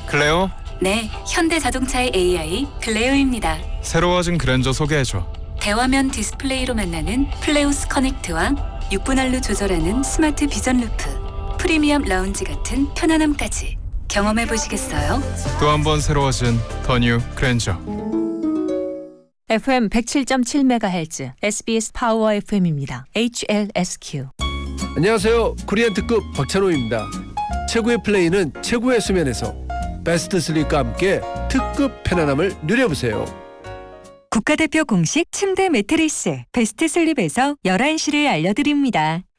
클레오? 네, 현대자동차의 AI 클레오입니다. 새로워진 그랜저 소개해줘. 대화면 디스플레이로 만나는 플레우스 커넥트와 6분할로 조절하는 스마트 비전 루프, 프리미엄 라운지 같은 편안함까지 경험해 보시겠어요? 또 한 번 새로워진 더 뉴 그랜저. FM 107.7MHz SBS 파워 FM입니다. HLSQ. 안녕하세요. 코리안 특급 박찬호입니다. 최고의 플레이는 최고의 수면에서 베스트 슬립과 함께 특급 편안함을 누려보세요. 국가대표 공식 침대 매트리스 베스트 슬립에서 11시를 알려드립니다.